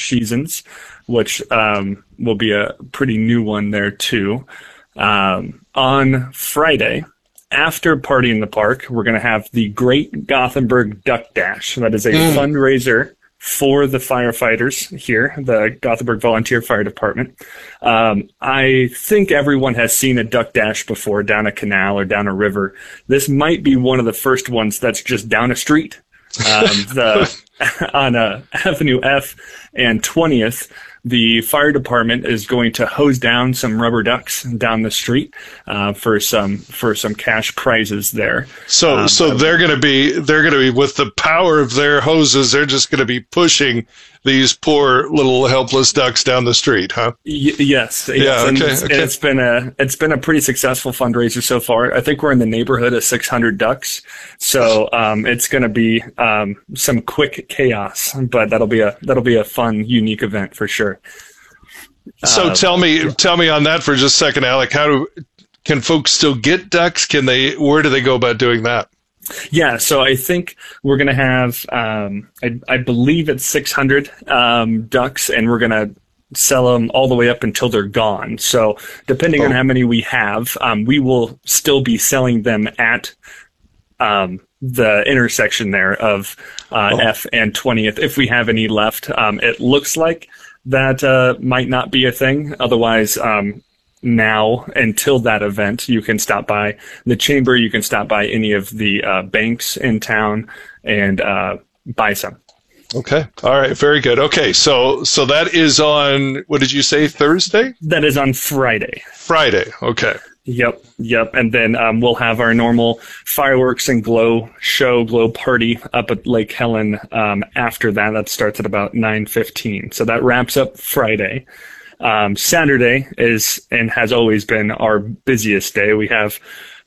Seasons, which will be a pretty new one there too. On Friday, after Party in the Park, we're going to have the Great Gothenburg Duck Dash. That is a fundraiser for the firefighters here, the Gothenburg Volunteer Fire Department. I think everyone has seen a duck dash before down a canal or down a river. This might be one of the first ones that's just down a street. On Avenue F and 20th, the fire department is going to hose down some rubber ducks down the street for some cash prizes there. So they're going to be with the power of their hoses. They're just going to be pushing these poor little helpless ducks down the street, huh? Yes. Yeah. Okay. It's been a pretty successful fundraiser so far. I think we're in the neighborhood of 600 ducks. So it's going to be some quick chaos, but that'll be a fun, unique event for sure. So tell me on that for just a second, Alec. Can folks still get ducks? Where do they go about doing that? Yeah, so I think we're going to have, I believe it's 600 ducks, and we're going to sell them all the way up until they're gone. So depending on how many we have, we will still be selling them at the intersection there of F and 20th if we have any left. It looks like that might not be a thing. Otherwise, now until that event, you can stop by the chamber, you can stop by any of the banks in town and buy some. Okay. All right. Very good. Okay. So that is on, what did you say, Thursday? That is on Friday. Friday. Okay. Yep. And then we'll have our normal fireworks and glow party up at Lake Helen after that. That starts at about 9:15. So that wraps up Friday. Saturday is and has always been our busiest day. We have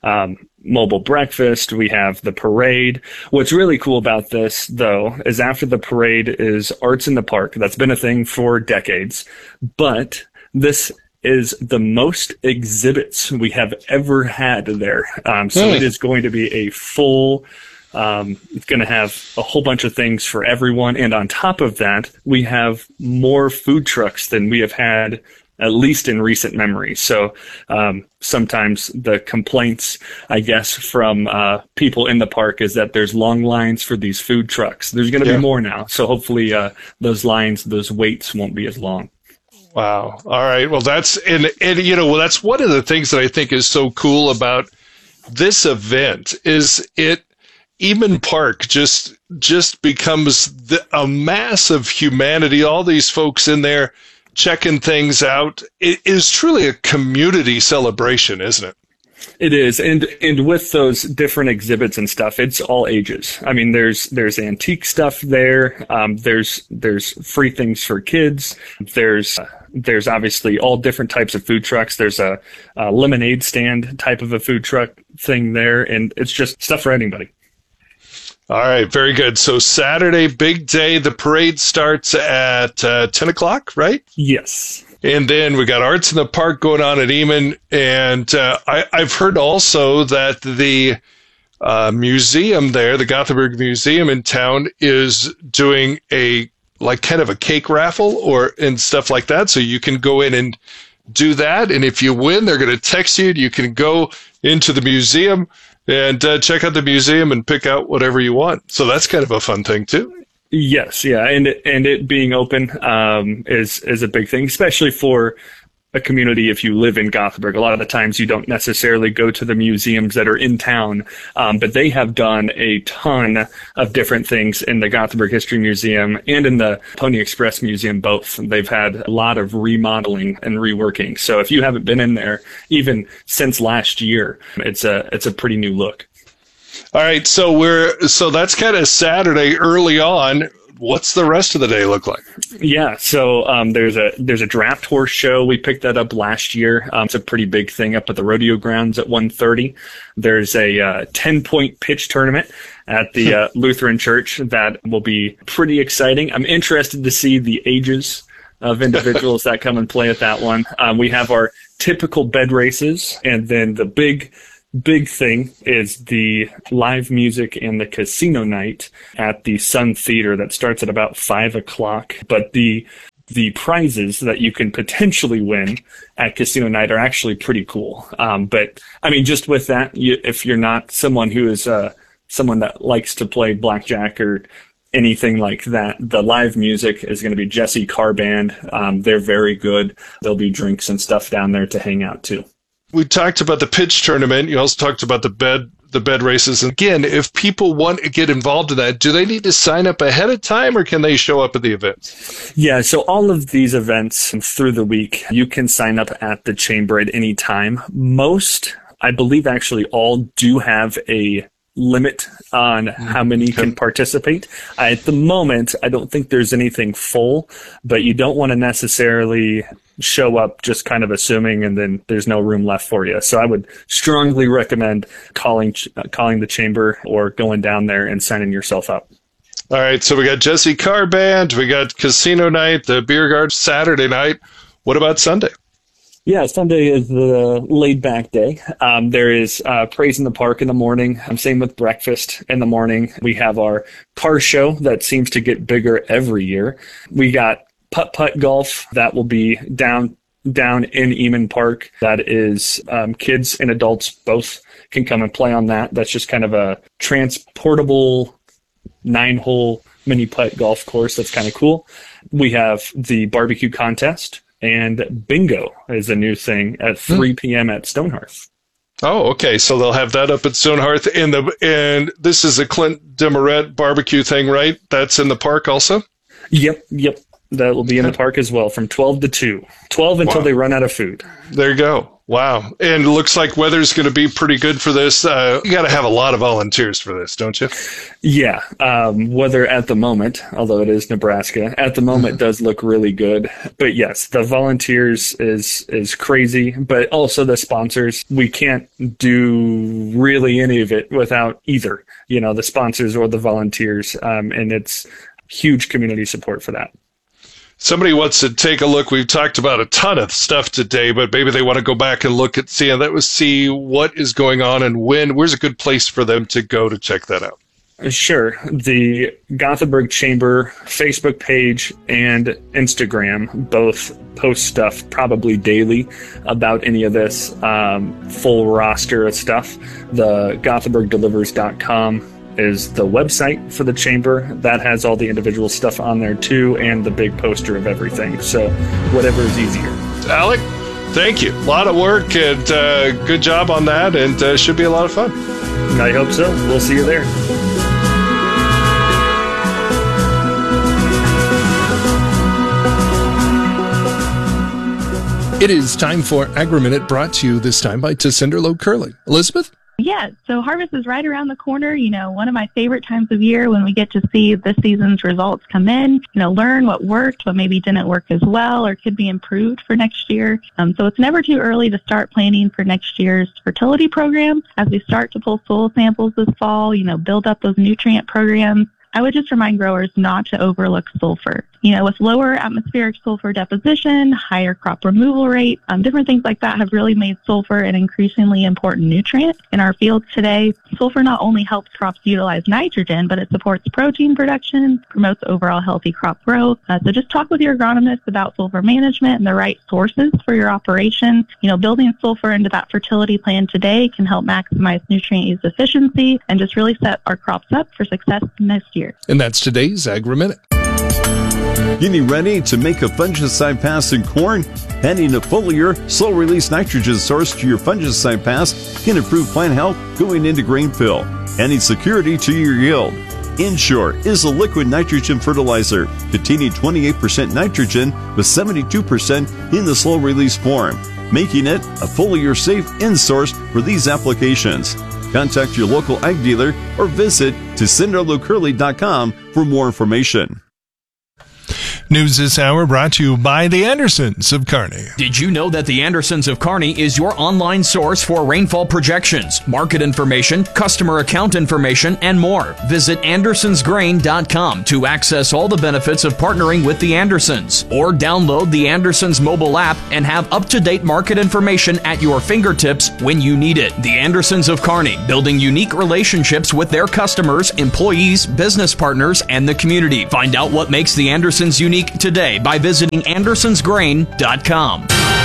mobile breakfast. We have the parade. What's really cool about this, though, is after the parade is Arts in the Park. That's been a thing for decades. But this is the most exhibits we have ever had there. So it is going to be a full... it's going to have a whole bunch of things for everyone. And on top of that, we have more food trucks than we have had, at least in recent memory. So sometimes the complaints, I guess, from people in the park is that there's long lines for these food trucks. There's going to be more now. So hopefully those waits won't be as long. Wow. All right. Well, that's that's one of the things that I think is so cool about this event is Eamon Park just becomes a mass of humanity. All these folks in there checking things out. It is truly a community celebration, isn't it? It is, and with those different exhibits and stuff, it's all ages. I mean, there's antique stuff there. There's free things for kids. There's obviously all different types of food trucks. There's a lemonade stand type of a food truck thing there, and it's just stuff for anybody. All right, very good. So Saturday, big day. The parade starts at 10 o'clock, right? Yes. And then we got Arts in the Park going on at Eamon. And I've heard also that the museum there, the Gothenburg Museum in town, is doing kind of a cake raffle and stuff like that. So you can go in and do that. And if you win, they're going to text you. You can go into the museum and check out the museum and pick out whatever you want. So that's kind of a fun thing too. Yes, yeah, and it being open is a big thing, especially for a community if you live in Gothenburg. A lot of the times you don't necessarily go to the museums that are in town, but they have done a ton of different things in the Gothenburg History Museum and in the Pony Express Museum both. They've had a lot of remodeling and reworking. So if you haven't been in there, even since last year, it's a pretty new look. All right, so that's kind of Saturday early on. What's the rest of the day look like? Yeah, so there's a draft horse show. We picked that up last year. It's a pretty big thing up at the rodeo grounds at 1:30. There's a 10-point pitch tournament at the Lutheran Church that will be pretty exciting. I'm interested to see the ages of individuals that come and play at that one. We have our typical bed races, and then the big thing is the live music and the casino night at the Sun Theater that starts at about 5 o'clock. But the the prizes that you can potentially win at casino night are actually pretty cool. But I mean, just with that, if you're not someone who is someone that likes to play blackjack or anything like that, the live music is going to be Jesse Carr Band. They're very good. There'll be drinks and stuff down there to hang out too. We talked about the pitch tournament. You also talked about the bed races. And again, if people want to get involved in that, do they need to sign up ahead of time or can they show up at the events? Yeah, so all of these events through the week, you can sign up at the Chamber at any time. Most, I believe actually all do have a limit on how many can participate. At the moment, I don't think there's anything full, but you don't want to necessarily show up just kind of assuming and then there's no room left for you. So I would strongly recommend calling the Chamber or going down there and signing yourself up. All right, so we got Jesse Carr Band, we got casino night, the beer garden Saturday night. What about Sunday? Yeah, Sunday is the laid-back day. There is Praise in the Park in the morning. Same with breakfast in the morning. We have our car show that seems to get bigger every year. We got putt-putt golf that will be down in Eamon Park. That is kids and adults both can come and play on that. That's just kind of a transportable 9-hole mini putt golf course. That's kind of cool. We have the barbecue contest. And bingo is a new thing at 3 p.m. at Stonehearth. Oh, okay. So they'll have that up at Stonehearth. And this is a Clint Demorette barbecue thing, right? That's in the park also? Yep. That will be in the park as well from 12 to 2. 12 until they run out of food. There you go. Wow. And it looks like weather's going to be pretty good for this. You got to have a lot of volunteers for this, don't you? Yeah. Weather at the moment, although it is Nebraska, at the moment does look really good. But yes, the volunteers is crazy, but also the sponsors. We can't do really any of it without either, the sponsors or the volunteers. And it's huge community support for that. Somebody wants to take a look. We've talked about a ton of stuff today, but maybe they want to go back and look at see what is going on and when. Where's a good place for them to go to check that out? Sure. The Gothenburg Chamber Facebook page and Instagram both post stuff probably daily about any of this full roster of stuff. The GothenburgDelivers.com is the website for the Chamber. That has all the individual stuff on there too, and the big poster of everything. So whatever is easier. Alec, thank you. A lot of work and good job on that, and should be a lot of fun. I hope so. We'll see you there. It is time for Agri-Minute, brought to you this time by Tessenderlo Curling. Elizabeth? Yeah, so harvest is right around the corner. One of my favorite times of year when we get to see this season's results come in, learn what worked, what maybe didn't work as well or could be improved for next year. So it's never too early to start planning for next year's fertility program. As we start to pull soil samples this fall, build up those nutrient programs, I would just remind growers not to overlook sulfur. With lower atmospheric sulfur deposition, higher crop removal rate, different things like that have really made sulfur an increasingly important nutrient in our fields today. Sulfur not only helps crops utilize nitrogen, but it supports protein production, promotes overall healthy crop growth. So just talk with your agronomist about sulfur management and the right sources for your operation. Building sulfur into that fertility plan today can help maximize nutrient use efficiency and just really set our crops up for success next year. And that's today's Agri-Minute. Getting ready to make a fungicide pass in corn? Adding a foliar, slow-release nitrogen source to your fungicide pass can improve plant health going into grain fill, adding security to your yield. Ensure is a liquid nitrogen fertilizer containing 28% nitrogen with 72% in the slow-release form, making it a foliar safe end source for these applications. Contact your local ag dealer or visit TessenderloCurly.com for more information. News this hour brought to you by the Andersons of Kearney. Did you know that the Andersons of Kearney is your online source for rainfall projections, market information, customer account information, and more? Visit AndersonsGrain.com to access all the benefits of partnering with the Andersons, or download the Andersons mobile app and have up-to-date market information at your fingertips when you need it. The Andersons of Kearney, building unique relationships with their customers, employees, business partners, and the community. Find out what makes the Andersons unique week today by visiting AndersonsGrain.com.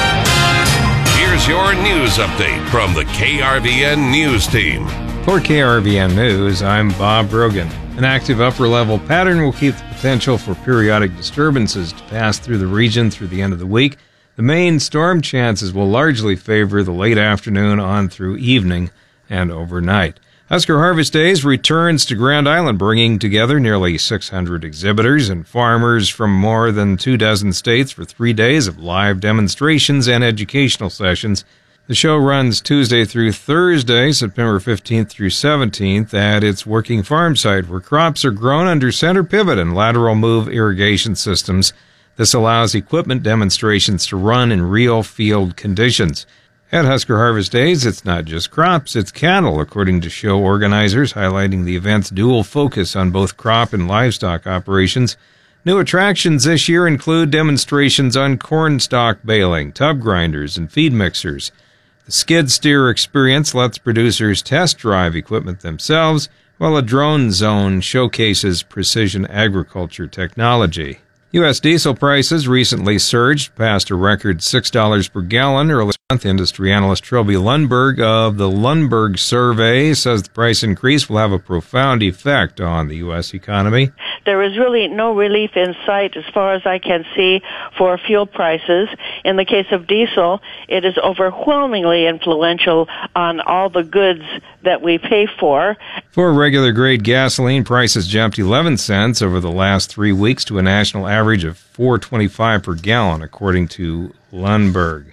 Here's your news update from the KRVN News Team. For KRVN News, I'm Bob Brogan. An active upper-level pattern will keep the potential for periodic disturbances to pass through the region through the end of the week. The main storm chances will largely favor the late afternoon on through evening and overnight. Husker Harvest Days returns to Grand Island, bringing together nearly 600 exhibitors and farmers from more than 24 states for 3 days of live demonstrations and educational sessions. The show runs Tuesday through Thursday, September 15th through 17th, at its working farm site, where crops are grown under center pivot and lateral move irrigation systems. This allows equipment demonstrations to run in real field conditions. At Husker Harvest Days, it's not just crops, it's cattle, according to show organizers, highlighting the event's dual focus on both crop and livestock operations. New attractions this year include demonstrations on corn stalk baling, tub grinders, and feed mixers. The skid steer experience lets producers test drive equipment themselves, while a drone zone showcases precision agriculture technology. U.S. diesel prices recently surged past a record $6 per gallon early this month. Industry analyst Trilby Lundberg of the Lundberg Survey says the price increase will have a profound effect on the U.S. economy. There is really no relief in sight, as far as I can see, for fuel prices. In the case of diesel, it is overwhelmingly influential on all the goods that we pay for. For regular grade gasoline, prices jumped 11 cents over the last 3 weeks to a national average of $4.25 per gallon, according to Lundberg.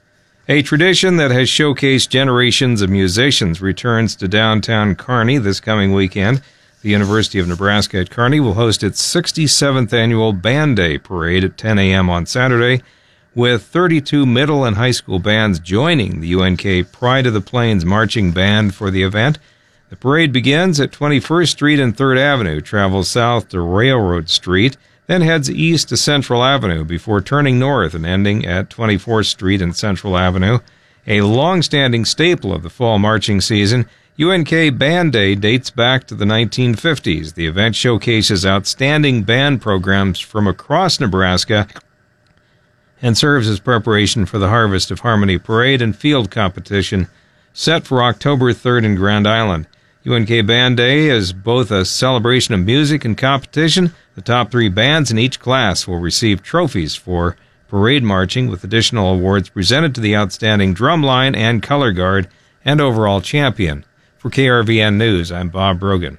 A tradition that has showcased generations of musicians returns to downtown Kearney this coming weekend. The University of Nebraska at Kearney will host its 67th annual Band Day Parade at 10 a.m. on Saturday, with 32 middle and high school bands joining the UNK Pride of the Plains Marching Band for the event. The parade begins at 21st Street and 3rd Avenue, travels south to Railroad Street, then heads east to Central Avenue before turning north and ending at 24th Street and Central Avenue. A long-standing staple of the fall marching season, UNK Band Day dates back to the 1950s. The event showcases outstanding band programs from across Nebraska and serves as preparation for the Harvest of Harmony Parade and field competition set for October 3rd in Grand Island. UNK Band Day is both a celebration of music and competition. The top 3 bands in each class will receive trophies for parade marching, with additional awards presented to the outstanding drumline and color guard and overall champion. For KRVN News, I'm Bob Brogan.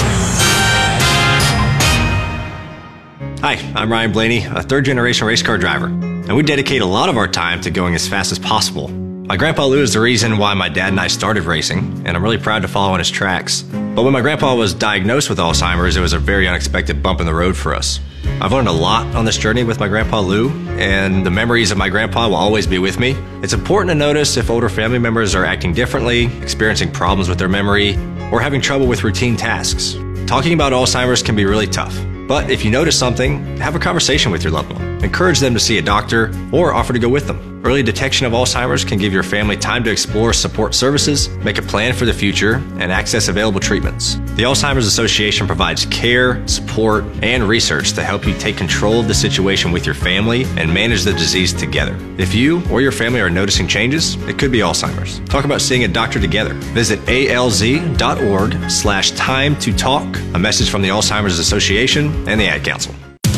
Hi, I'm Ryan Blaney, a third-generation race car driver, and we dedicate a lot of our time to going as fast as possible. My Grandpa Lou is the reason why my dad and I started racing, and I'm really proud to follow in his tracks. But when my grandpa was diagnosed with Alzheimer's, it was a very unexpected bump in the road for us. I've learned a lot on this journey with my Grandpa Lou, and the memories of my grandpa will always be with me. It's important to notice if older family members are acting differently, experiencing problems with their memory, or having trouble with routine tasks. Talking about Alzheimer's can be really tough, but if you notice something, have a conversation with your loved one. Encourage them to see a doctor or offer to go with them. Early detection of Alzheimer's can give your family time to explore support services, make a plan for the future, and access available treatments. The Alzheimer's Association provides care, support, and research to help you take control of the situation with your family and manage the disease together. If you or your family are noticing changes, it could be Alzheimer's. Talk about seeing a doctor together. Visit alz.org/time to talk. A message from the Alzheimer's Association and the Ad Council.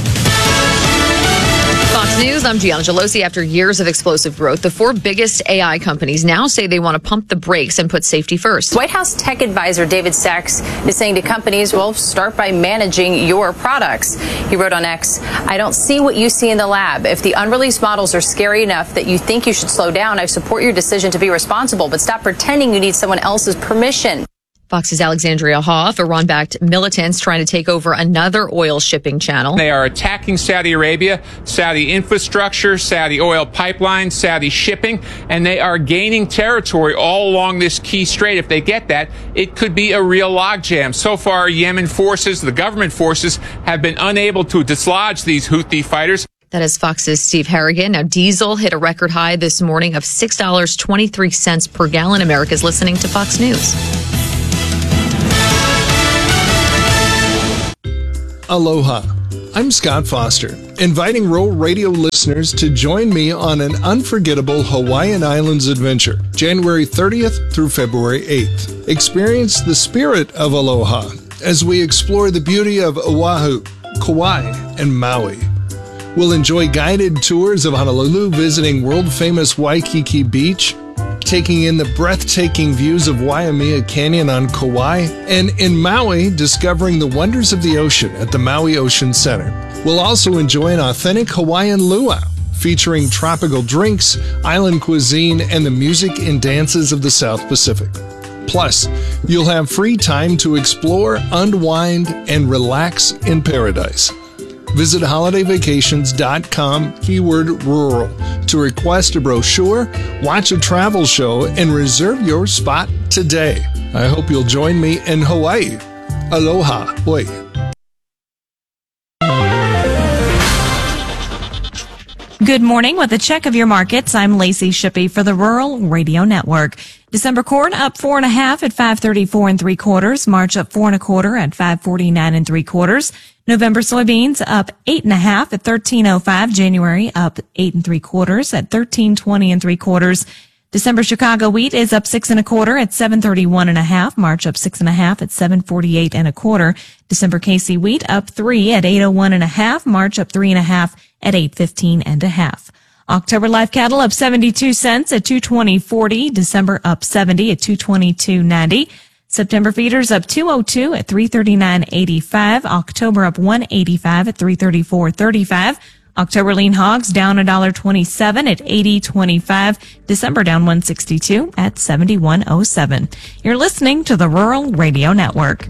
Fox News, I'm Gianna Gelosi. After years of explosive growth, the 4 biggest AI companies now say they want to pump the brakes and put safety first. White House tech advisor David Sachs is saying to companies, well, start by managing your products. He wrote on X, I don't see what you see in the lab. If the unreleased models are scary enough that you think you should slow down, I support your decision to be responsible, but stop pretending you need someone else's permission. Fox's Alexandria Hoff, Iran-backed militants trying to take over another oil shipping channel. They are attacking Saudi Arabia, Saudi infrastructure, Saudi oil pipelines, Saudi shipping, and they are gaining territory all along this key strait. If they get that, it could be a real logjam. So far, Yemen forces, the government forces, have been unable to dislodge these Houthi fighters. That is Fox's Steve Harrigan. Now, diesel hit a record high this morning of $6.23 per gallon. America's listening to Fox News. Aloha. I'm Scott Foster, inviting Rural Radio listeners to join me on an unforgettable Hawaiian Islands adventure, January 30th through February 8th. Experience the spirit of aloha as we explore the beauty of Oahu, Kauai, and Maui. We'll enjoy guided tours of Honolulu, visiting world-famous Waikiki Beach, taking in the breathtaking views of Waimea Canyon on Kauai, and in Maui, discovering the wonders of the ocean at the Maui Ocean Center. We'll also enjoy an authentic Hawaiian luau, featuring tropical drinks, island cuisine, and the music and dances of the South Pacific. Plus, you'll have free time to explore, unwind, and relax in paradise. Visit holidayvacations.com, keyword rural, to request a brochure, watch a travel show, and reserve your spot today. I hope you'll join me in Hawaii. Aloha. Hoi. Good morning. With a check of your markets, I'm Lacey Shippey for the Rural Radio Network. December corn up 4.5 at 5.34 3/4. March up 4 1/4 at 5.49 3/4. November soybeans up 8.5 at 13.05. January up 8 3/4 at 13.20 3/4. December Chicago wheat is up 6 1/4 at 7.31.5. March up 6.5 at 7.48 1/4. December KC wheat up 3 at 8.01.5. March up 3.5 at 8.15 1/2. October live cattle up 72 cents at 220.40. December up 70 at 222.90. September feeders up 202 at 339.85. October up 185 at 334.35. October lean hogs down $1.27 at 80.25. December down 162 at 71.07. You're listening to the Rural Radio Network.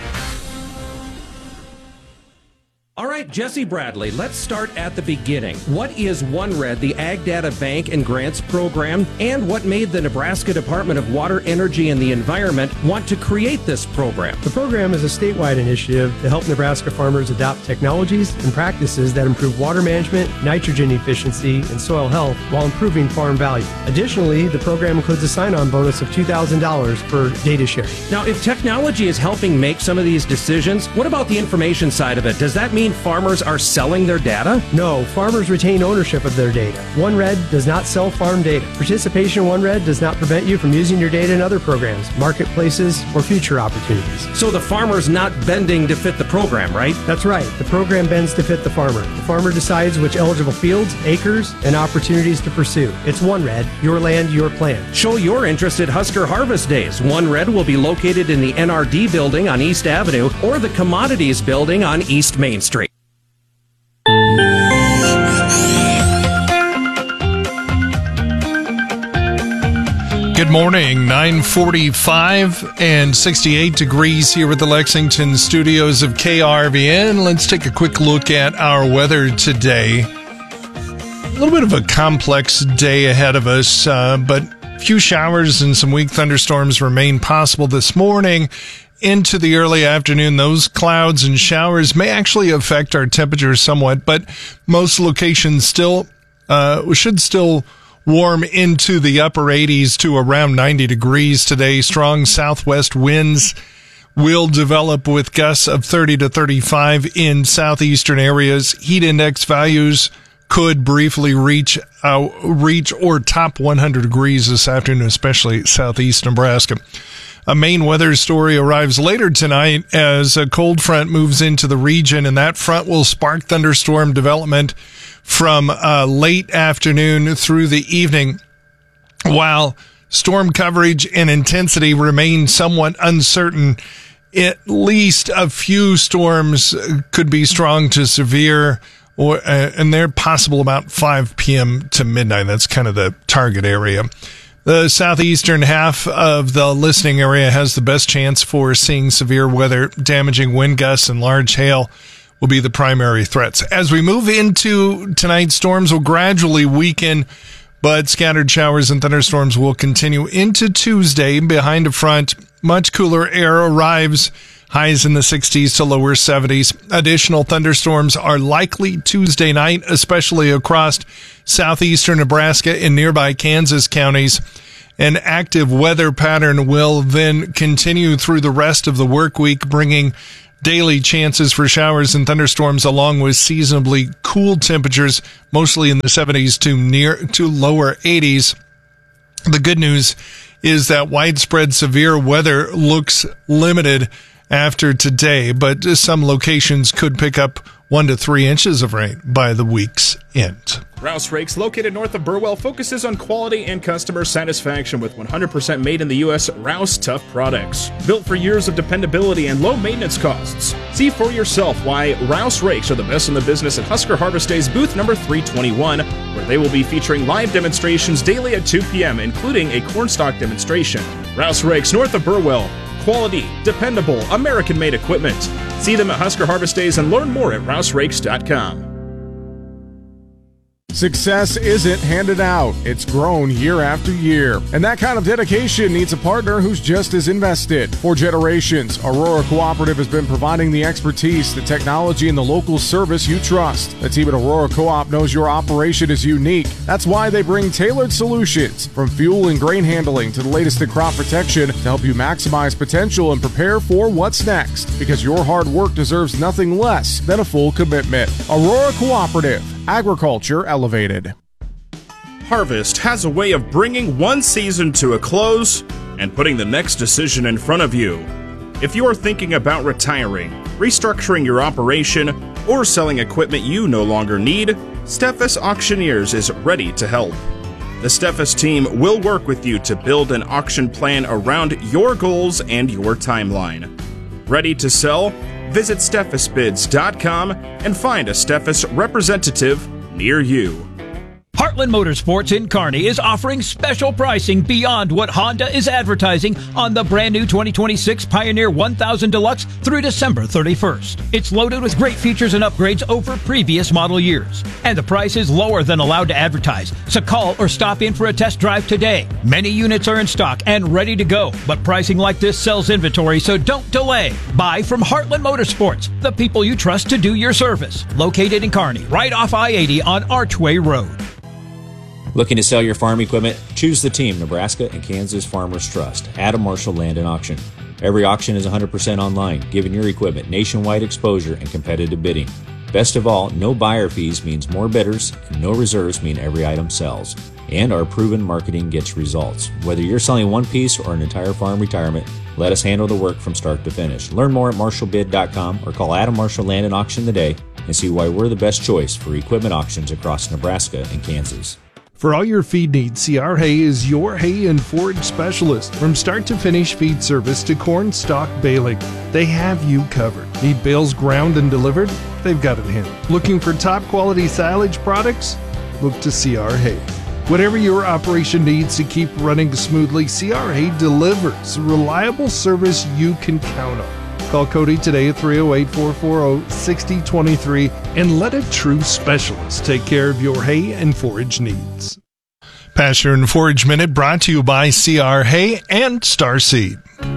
All right, Jesse Bradley, let's start at the beginning. What is OneRed, the Ag Data Bank and Grants Program, and what made the Nebraska Department of Water, Energy, and the Environment want to create this program? The program is a statewide initiative to help Nebraska farmers adopt technologies and practices that improve water management, nitrogen efficiency, and soil health while improving farm value. Additionally, the program includes a sign-on bonus of $2,000 for data sharing. Now, if technology is helping make some of these decisions, what about the information side of it? Does that mean farmers are selling their data? No, farmers retain ownership of their data. OneRed does not sell farm data. Participation in OneRed does not prevent you from using your data in other programs, marketplaces, or future opportunities. So the farmer's not bending to fit the program, right? That's right. The program bends to fit the farmer. The farmer decides which eligible fields, acres, and opportunities to pursue. It's OneRed, your land, your plan. Show your interest at Husker Harvest Days. OneRed will be located in the NRD building on East Avenue or the Commodities building on East Main Street. Good morning, 9:45 and 68 degrees here at the Lexington studios of KRVN. Let's take a quick look at our weather today. A little bit of a complex day ahead of us, but a few showers and some weak thunderstorms remain possible this morning. Into the early afternoon, those clouds and showers may actually affect our temperature somewhat, but most locations still should still warm into the upper 80s to around 90 degrees today. Strong southwest winds will develop with gusts of 30 to 35 in southeastern areas. Heat index values could briefly reach or top 100 degrees this afternoon, especially southeast Nebraska. A main weather story arrives later tonight as a cold front moves into the region, and that front will spark thunderstorm development from late afternoon through the evening. While storm coverage and intensity remain somewhat uncertain, at least a few storms could be strong to severe, and they're possible about 5 p.m. to midnight. That's kind of the target area. The southeastern half of the listening area has the best chance for seeing severe weather. Damaging wind gusts and large hail will be the primary threats. As we move into tonight, storms will gradually weaken, but scattered showers and thunderstorms will continue into Tuesday. Behind a front, much cooler air arrives, highs in the 60s to lower 70s. Additional thunderstorms are likely Tuesday night, especially across southeastern Nebraska and nearby Kansas counties. An active weather pattern will then continue through the rest of the work week, bringing Daily chances for showers and thunderstorms along with seasonably cool temperatures, mostly in the 70s to lower 80s. The good news is that widespread severe weather looks limited after today, but some locations could pick up 1 to 3 inches of rain by the week's end. Rouse Rakes, located north of Burwell, focuses on quality and customer satisfaction with 100% made in the U.S. Rouse Tough products. Built for years of dependability and low maintenance costs. See for yourself why Rouse Rakes are the best in the business at Husker Harvest Days booth number 321, where they will be featuring live demonstrations daily at 2 p.m., including a cornstalk demonstration. Rouse Rakes, north of Burwell. Quality, dependable, American-made equipment. See them at Husker Harvest Days and learn more at rouserakes.com. Success isn't handed out, it's grown year after year. And that kind of dedication needs a partner who's just as invested. For generations, Aurora Cooperative has been providing the expertise, the technology, and the local service you trust. The team at Aurora Co-op knows your operation is unique. That's why they bring tailored solutions, from fuel and grain handling to the latest in crop protection, to help you maximize potential and prepare for what's next. Because your hard work deserves nothing less than a full commitment. Aurora Cooperative. Agriculture elevated. Harvest has a way of bringing one season to a close and putting the next decision in front of you. If you're thinking about retiring, restructuring your operation, or selling equipment you no longer need, Steffes Auctioneers is ready to help. The Steffes team will work with you to build an auction plan around your goals and your timeline. Ready to sell? Visit SteffesBids.com and find a Steffes representative near you. Heartland Motorsports in Kearney is offering special pricing beyond what Honda is advertising on the brand new 2026 Pioneer 1000 Deluxe through December 31st. It's loaded with great features and upgrades over previous model years. And the price is lower than allowed to advertise, so call or stop in for a test drive today. Many units are in stock and ready to go, but pricing like this sells inventory, so don't delay. Buy from Heartland Motorsports, the people you trust to do your service. Located in Kearney, right off I-80 on Archway Road. Looking to sell your farm equipment? Choose the team, Nebraska and Kansas Farmers Trust, Adam Marshall Land and Auction. Every auction is 100% online, giving your equipment nationwide exposure and competitive bidding. Best of all, no buyer fees means more bidders, and no reserves mean every item sells. And our proven marketing gets results. Whether you're selling one piece or an entire farm retirement, let us handle the work from start to finish. Learn more at marshallbid.com or call Adam Marshall Land and Auction today and see why we're the best choice for equipment auctions across Nebraska and Kansas. For all your feed needs, CR Hay is your hay and forage specialist. From start to finish feed service to corn stalk baling, they have you covered. Need bales ground and delivered? They've got it handled. Looking for top quality silage products? Look to CR Hay. Whatever your operation needs to keep running smoothly, CR Hay delivers reliable service you can count on. Call Cody today at 308-440-6023 and let a true specialist take care of your hay and forage needs. Pasture and Forage Minute brought to you by CR Hay and Star Seed.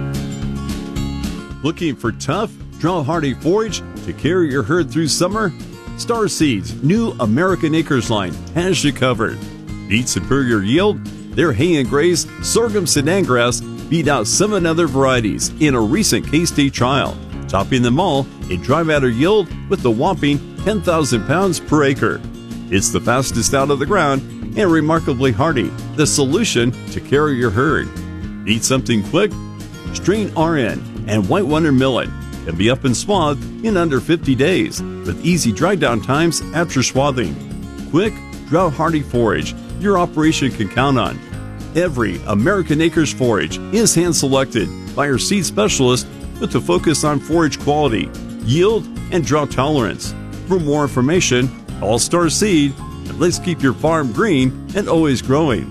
Looking for tough, drought-hardy forage to carry your herd through summer? Star Seed's new American Acres line has you covered. Need superior yield? Their hay and graze, sorghum Sudan grass, beat out 7 other varieties in a recent K-State trial, topping them all in dry matter yield with a whopping 10,000 pounds per acre. It's the fastest out of the ground and remarkably hardy, the solution to carry your herd. Need something quick? Strain RN and White Wonder Millet can be up and swathed in under 50 days with easy dry down times after swathing. Quick, drought-hardy forage your operation can count on. Every American Acres forage is hand-selected by our seed specialist with a focus on forage quality, yield, and drought tolerance. For more information, call Star Seed, and let's keep your farm green and always growing.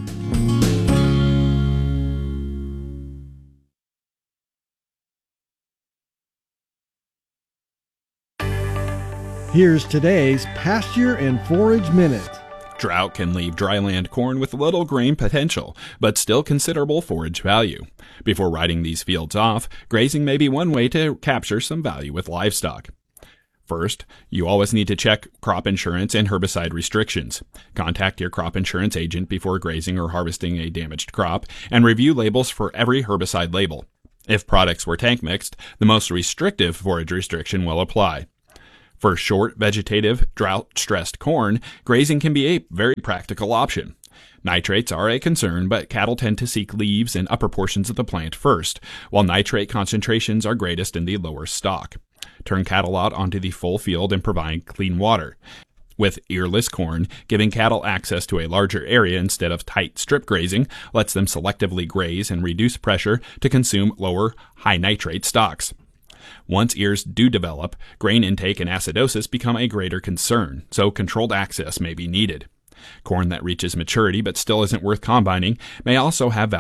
Here's today's Pasture and Forage Minute. Drought can leave dryland corn with little grain potential, but still considerable forage value. Before riding these fields off, grazing may be one way to capture some value with livestock. First, you always need to check crop insurance and herbicide restrictions. Contact your crop insurance agent before grazing or harvesting a damaged crop, and review labels for every herbicide label. If products were tank mixed, the most restrictive forage restriction will apply. For short, vegetative, drought-stressed corn, grazing can be a very practical option. Nitrates are a concern, but cattle tend to seek leaves and upper portions of the plant first, while nitrate concentrations are greatest in the lower stalk. Turn cattle out onto the full field and provide clean water. With earless corn, giving cattle access to a larger area instead of tight strip grazing lets them selectively graze and reduce pressure to consume lower, high nitrate stalks. Once ears do develop, grain intake and acidosis become a greater concern, so controlled access may be needed. Corn that reaches maturity but still isn't worth combining may also have